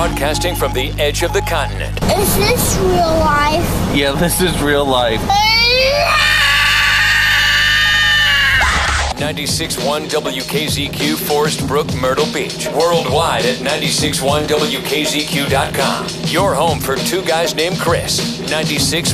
Broadcasting from the edge of the continent. Is this real life? Yeah, this is real life. 96.1 WKZQ, Forest Brook, Myrtle Beach. Worldwide at 96.1WKZQ.com. Your home for two guys named Chris. 96.